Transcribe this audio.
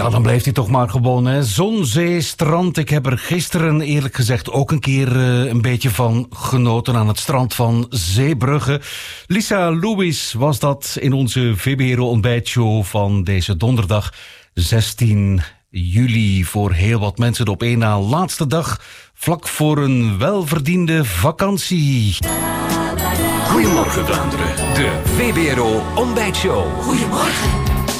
Ja, dan blijft hij toch maar gewoon, hè. Zon, zee, strand. Ik heb er gisteren eerlijk gezegd ook een keer een beetje van genoten aan het strand van Zeebrugge. Lisa Lewis was dat in onze VBRO ontbijtshow van deze donderdag 16 juli. Voor heel wat mensen de op één na laatste dag vlak voor een welverdiende vakantie. Goedemorgen Vlaanderen, de VBRO ontbijtshow. Goedemorgen.